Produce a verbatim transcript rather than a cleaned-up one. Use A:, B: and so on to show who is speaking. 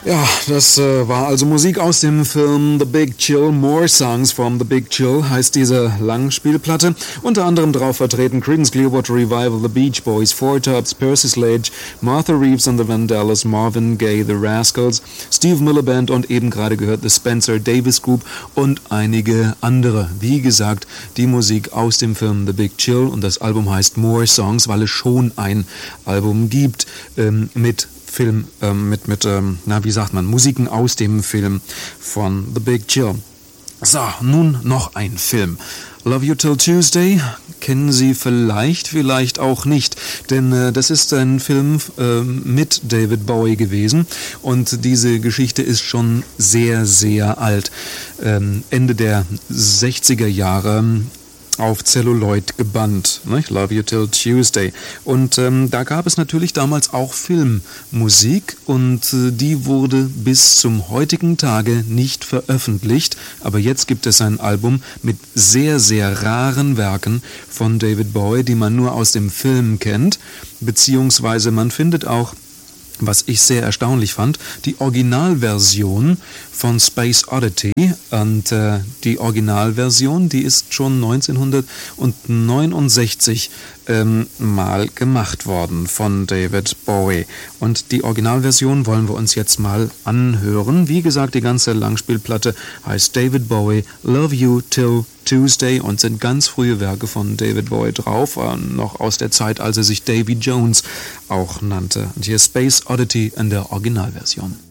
A: Ja, das äh, war also Musik aus dem Film The Big Chill. More Songs from The Big Chill heißt diese Langspielplatte. Unter anderem drauf vertreten Creedence Clearwater Revival, The Beach Boys, Four Tops, Percy Sledge, Martha Reeves and the Vandellas, Marvin Gaye, The Rascals, Steve Miller Band und eben gerade gehört The Spencer Davis Group und einige andere. Wie gesagt, die Musik aus dem Film The Big Chill, und das Album heißt More Songs, weil es schon ein Album gibt ähm, mit Film, ähm, mit, mit ähm, na, wie sagt man, Musiken aus dem Film von The Big Chill. So, nun noch ein Film. Love You Till Tuesday kennen Sie vielleicht, vielleicht auch nicht, denn äh, das ist ein Film äh, mit David Bowie gewesen und diese Geschichte ist schon sehr, sehr alt. Ähm, Ende der sechziger Jahre auf Celluloid gebannt, nicht? Love You Till Tuesday. Und ähm, da gab es natürlich damals auch Filmmusik und äh, die wurde bis zum heutigen Tage nicht veröffentlicht. Aber jetzt gibt es ein Album mit sehr, sehr raren Werken von David Bowie, die man nur aus dem Film kennt, beziehungsweise man findet auch, was ich sehr erstaunlich fand, die Originalversion von Space Oddity. Und äh, die Originalversion, die ist schon neunzehnhundertneunundsechzig ähm, mal gemacht worden von David Bowie. Und die Originalversion wollen wir uns jetzt mal anhören. Wie gesagt, die ganze Langspielplatte heißt David Bowie, Love You Till Tuesday und sind ganz frühe Werke von David Bowie drauf, äh, noch aus der Zeit, als er sich Davy Jones auch nannte. Und hier ist Space Oddity in der Originalversion.